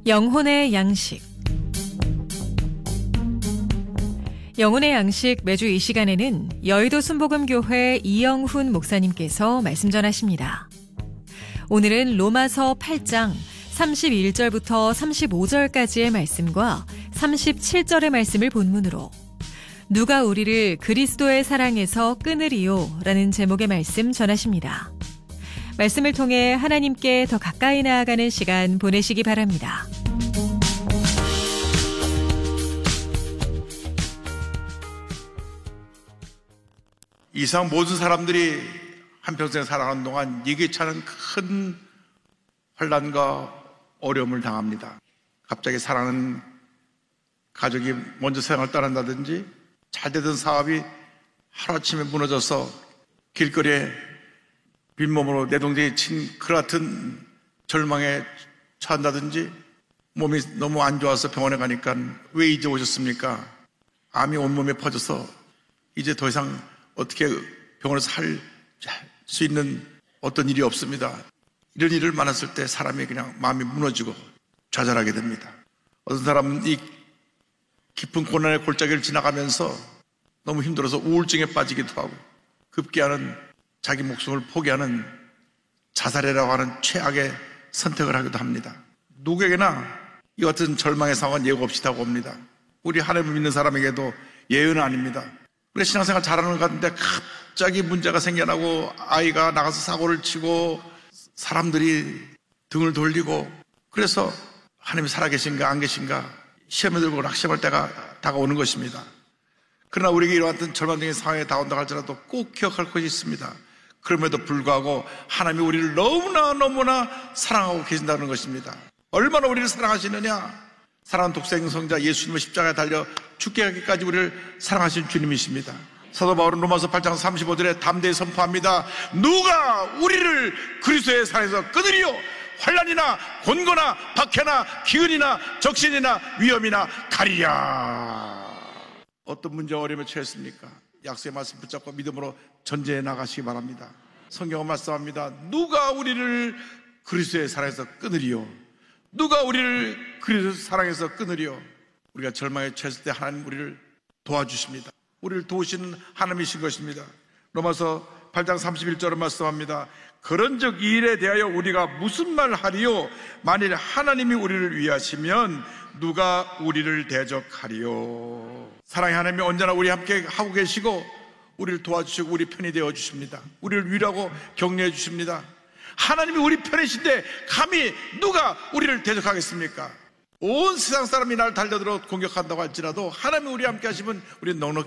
영혼의 양식. 영혼의 양식 매주 이 시간에는 여의도 순복음교회 이영훈 목사님께서 말씀 전하십니다. 오늘은 로마서 8장 31절부터 35절까지의 말씀과 37절의 말씀을 본문으로 누가 우리를 그리스도의 사랑에서 끊으리요? 라는 제목의 말씀 전하십니다. 말씀을 통해 하나님께 더 가까이 나아가는 시간 보내시기 바랍니다. 이 세상 모든 사람들이 한평생 살아가는 동안 예기치 않은 큰 환난과 어려움을 당합니다. 갑자기 사랑하는 가족이 먼저 세상을 떠난다든지, 잘 되던 사업이 하루아침에 무너져서 길거리에 빈몸으로 내동댕이 친 그 같은 절망에 처한다든지, 몸이 너무 안 좋아서 병원에 가니까 왜 이제 오셨습니까? 암이 온몸에 퍼져서 이제 더 이상 어떻게 병원에서 할 수 있는 어떤 일이 없습니다. 이런 일을 만났을 때 사람이 그냥 마음이 무너지고 좌절하게 됩니다. 어떤 사람은 이 깊은 고난의 골짜기를 지나가면서 너무 힘들어서 우울증에 빠지기도 하고, 급기야는 자기 목숨을 포기하는 자살이라고 하는 최악의 선택을 하기도 합니다. 누구에게나 이 같은 절망의 상황은 예고 없이 다가옵니다. 우리 하나님을 믿는 사람에게도 예외는 아닙니다. 우리 신앙생활 잘하는 것 같은데 갑자기 문제가 생겨나고, 아이가 나가서 사고를 치고, 사람들이 등을 돌리고, 그래서 하나님이 살아계신가 안 계신가 시험에 들고 낙심할 때가 다가오는 것입니다. 그러나 우리에게 이와 같은 절망적인 상황에 다가온다 할지라도 꼭 기억할 것이 있습니다. 그럼에도 불구하고 하나님이 우리를 너무나 사랑하고 계신다는 것입니다. 얼마나 우리를 사랑하시느냐. 사랑하는 독생성자 예수님을 십자가에 달려 죽게 하기까지 우리를 사랑하신 주님이십니다. 사도 바울은 로마서 8장 35절에 담대히 선포합니다. 누가 우리를 그리스도의 사랑에서 끊으리요? 환난이나 곤고나 박해나 기근이나 적신이나 위험이나 가리랴. 어떤 문제와 어려움에 처했습니까? 약속의 말씀 붙잡고 믿음으로 전제해 나가시기 바랍니다. 성경은 말씀합니다. 누가 우리를 그리스도의 사랑에서 끊으리요? 누가 우리를 그리스도의 사랑에서 끊으리요? 우리가 절망에 처했을 때 하나님 우리를 도와주십니다. 우리를 도우시는 하나님이신 것입니다. 로마서 8장 31절은 말씀합니다. 그런즉 이 일에 대하여 우리가 무슨 말 하리요? 만일 하나님이 우리를 위하시면 누가 우리를 대적하리요? 사랑의 하나님이 언제나 우리 함께 하고 계시고, 우리를 도와주시고 우리 편이 되어 주십니다. 우리를 위로하고 격려해 주십니다. 하나님이 우리 편이신데 감히 누가 우리를 대적하겠습니까? 온 세상 사람이 나를 달려들어 공격한다고 할지라도 하나님이 우리 함께 하시면 우리는 넉넉히